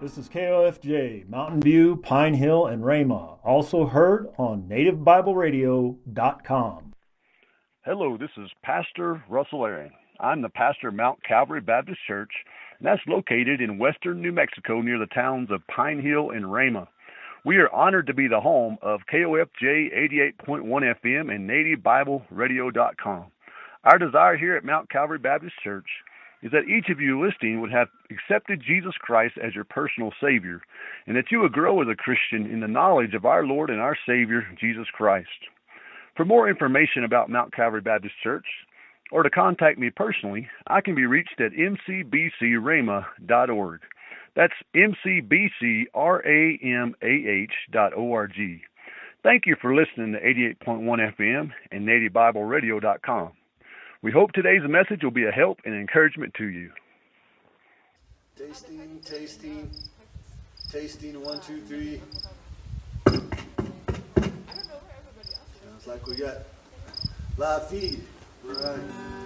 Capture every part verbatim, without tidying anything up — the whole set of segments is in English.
This is K O F J, Mountain View, Pine Hill, and Rhema, also heard on native bible radio dot com. Hello, this is Pastor Russell Aaron. I'm the pastor of Mount Calvary Baptist Church, and that's located in western New Mexico near the towns of Pine Hill and Rhema. We are honored to be the home of K O F J eighty-eight point one F M and native bible radio dot com. Our desire here at Mount Calvary Baptist Church is that each of you listening would have accepted Jesus Christ as your personal Savior, and that you would grow as a Christian in the knowledge of our Lord and our Savior, Jesus Christ. For more information about Mount Calvary Baptist Church, or to contact me personally, I can be reached at m c b c rhema dot org. That's m c b c rhema dot org. Thank you for listening to eighty-eight point one F M and native bible radio dot com. We hope today's message will be a help and encouragement to you. Tasting, tasting, tasting, one, two, three. Sounds like we got live feed. All right.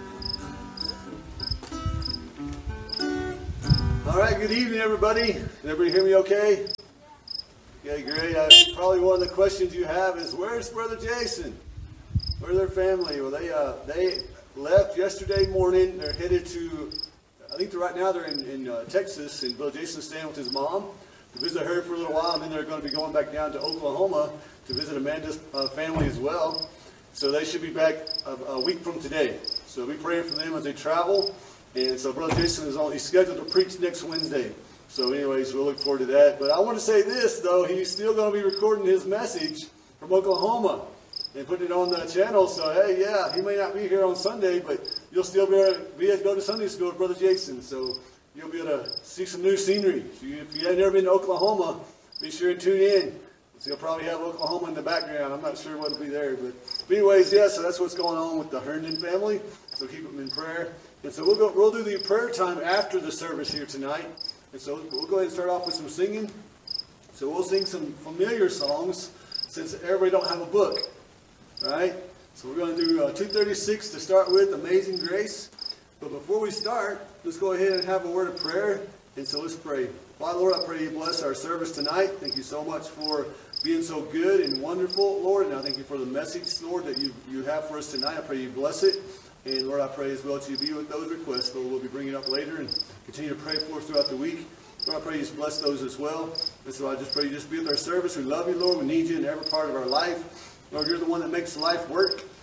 All right, good evening, everybody. Can everybody hear me okay? Okay, great. I, probably one of the questions you have is, where's Brother Jason? Where's their family? Well, they, uh, they left yesterday morning. They're headed to, I think right now they're in, in uh, Texas, and Brother Jason's staying with his mom to visit her for a little while, and then they're going to be going back down to Oklahoma to visit Amanda's uh, family as well. So they should be back a, a week from today. So we'll be praying for them as they travel. And so Brother Jason is on, he's scheduled to preach next Wednesday. So anyways, we'll look forward to that. But I want to say this, though. He's still going to be recording his message from Oklahoma and putting it on the channel. So, hey, yeah, he may not be here on Sunday, but you'll still be able to, be able to go to Sunday school with Brother Jason. So you'll be able to see some new scenery. If you, if you have never been to Oklahoma, be sure and tune in. So you'll probably have Oklahoma in the background. I'm not sure what will be there. But, but anyways, yeah, so that's what's going on with the Herndon family. So keep them in prayer. And so we'll go, we'll do the prayer time after the service here tonight. And so we'll go ahead and start off with some singing. So we'll sing some familiar songs since everybody don't have a book. All right? So we're going to do uh, two thirty-six to start with, Amazing Grace. But before we start, let's go ahead and have a word of prayer. And so let's pray. Father, Lord, I pray you bless our service tonight. Thank you so much for being so good and wonderful, Lord. And I thank you for the message, Lord, that you, you have for us tonight. I pray you bless it. And Lord, I pray as well that you be with those requests, Lord, we'll be bringing up later and continue to pray for us throughout the week. Lord, I pray you just bless those as well. And so I just pray you just be with our service. We love you, Lord. We need you in every part of our life. Lord, you're the one that makes life work.